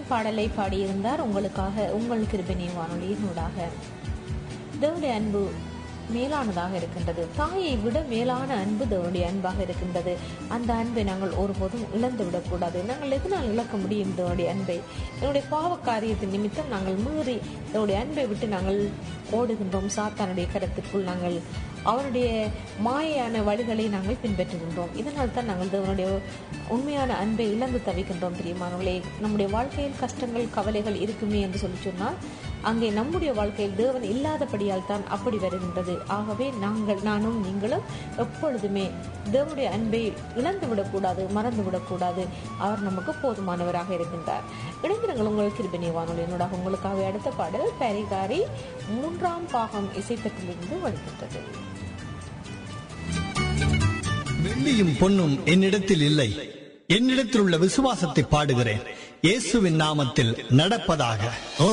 ஜெபம் பாடலை பாடியிருந்தார் உங்களுக்காக உங்கள் கிருபை வானொலியினூடாக. தேவனுடைய அன்பு மேலானதாக இருக்கின்றது. தாயை விட மேலான அன்பு தேவனுடைய அன்பாக இருக்கின்றது. அந்த அன்பை நாங்கள் ஒருபோதும் இழந்து விடக்கூடாது. நாங்கள் எதனால் இழக்க முடியும் தேவனுடைய அன்பை? என்னுடைய பாவ காரியத்தின் நிமித்தம் நாங்கள் மீறி தேவனுடைய அன்பை விட்டு நாங்கள் ஓடுகின்றோம். சாத்தானுடைய கரத்திற்குள் நாங்கள் அவனுடைய மாயான வழிகளை நாங்கள் பின்பற்றுகின்றோம். இதனால் தான் நாங்கள் தேவனுடைய உண்மையான அன்பை இழந்து தவிக்கின்றோம். பிரியமானவர்களே, நம்முடைய வாழ்க்கையில் கஷ்டங்கள் கவலைகள் இருக்குமே என்று சொல்லி சொன்னால் அங்கே நம்முடைய வாழ்க்கையில் தேவன் இல்லாதபடியால் தான் அப்படி வருகின்றது. ஆகவே நானும் நீங்களும் எப்பொழுதுமே தேவனுடைய அன்பை இழந்து விடக்கூடாது, மறந்து விடக்கூடாது. அவர் நமக்கு போதுமானவராக இருக்கின்றார். இளைஞர்கள் உங்கள் கிருபை வானொலியினூடாக உங்களுக்காக அடுத்த பாடல் பரிகாரி 3ஆம் பாகம் இசைத்தட்டிலிருந்து வருகின்றது. வெள்ளியும் பொன்னும் என்னிடத்தில் இல்லை, என்னிடத்தில் உள்ள விசுவாசத்தை பாடுகிறேன். இயேசுவின் நாமத்தில் நடப்பதாக.